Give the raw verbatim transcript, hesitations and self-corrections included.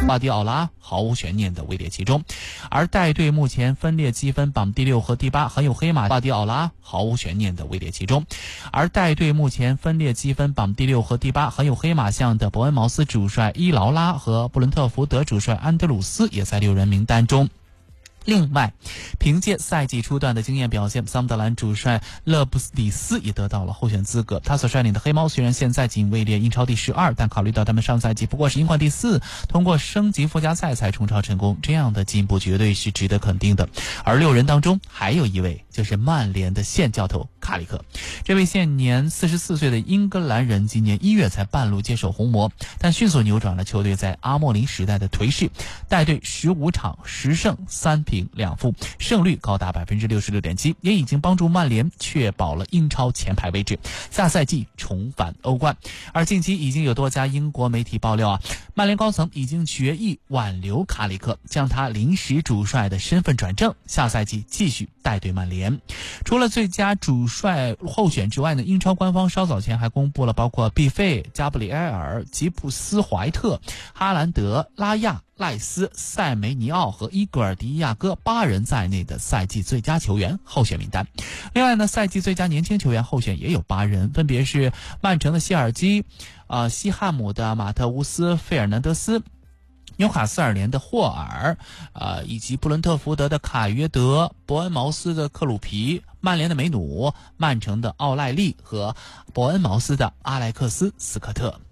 瓜迪奥拉毫无悬念的位列其中。而带队目前分列积分榜第六和第八，很有黑马瓜迪奥拉毫无悬念的位列其中。而带队目前分列积分榜第六和第八，很有黑马相的伯恩茅斯主帅伊劳拉和布伦特福德主帅安德鲁斯也在六人名单中。另外，凭借赛季初段的经验表现，桑德兰主帅勒布斯里斯也得到了候选资格。他所率领的黑猫虽然现在仅位列英超第十二，但考虑到他们上赛季不过是英冠第四，通过升级附加赛才冲超成功，这样的进步绝对是值得肯定的。而六人当中还有一位就是曼联的现教头卡里克。这位现年四十四岁的英格兰人今年一月才半路接手红魔，但迅速扭转了球队在阿莫林时代的颓势，带队十五场十胜三平两负，胜率高达 百分之六十六点七， 也已经帮助曼联确保了英超前排位置，下赛季重返欧冠。而近期已经有多家英国媒体爆料啊，曼联高层已经决议挽留卡里克，将他临时主帅的身份转正，下赛季继续带队曼联。除了最佳主帅候选之外呢，英超官方稍早前还公布了包括毕费、加布里埃尔、吉普斯怀特、哈兰德、拉亚、赖斯、塞梅尼奥和伊戈尔迪亚哥八人在内的赛季最佳球员候选名单。另外呢，赛季最佳年轻球员候选也有八人，分别是曼城的希尔基、呃西汉姆的马特乌斯、费尔南德斯、纽卡斯尔联的霍尔，呃，以及布伦特福德的卡约德、伯恩茅斯的克鲁皮、曼联的梅努、曼城的奥赖利和伯恩茅斯的阿莱克斯斯科特。